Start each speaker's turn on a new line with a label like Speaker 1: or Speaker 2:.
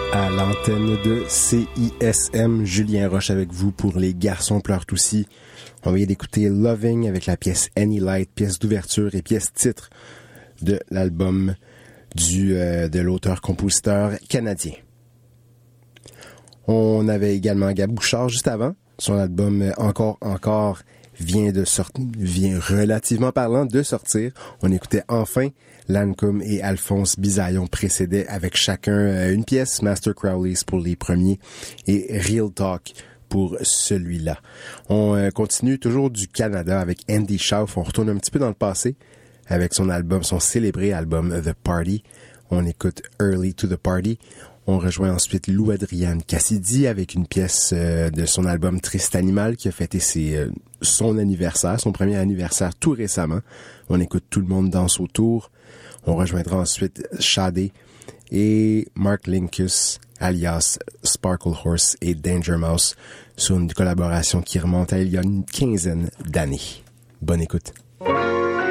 Speaker 1: À l'antenne de CISM, Julien Roche avec vous pour Les Garçons pleurent aussi. On vient d'écouter Loving avec la pièce Any Light, pièce d'ouverture et pièce titre de l'album de l'auteur-compositeur canadien. On avait également Gab Bouchard juste avant. Son album Encore vient relativement parlant de sortir. On écoutait enfin Lancôme et Alphonse Bisaillon précédaient avec chacun une pièce, Master Crowley's pour les premiers et Real Talk pour celui-là. On continue toujours du Canada avec Andy Schauf. On retourne un petit peu dans le passé avec son célébré album The Party. On écoute Early to the Party. On rejoint ensuite Lou Adrian Cassidy avec une pièce de son album Triste Animal qui a fêté son anniversaire, son premier anniversaire tout récemment. On écoute Tout le monde danse autour. On rejoindra ensuite Shadé et Mark Linkus alias Sparkle Horse et Danger Mouse sur une collaboration qui remonte à il y a une quinzaine d'années. Bonne écoute.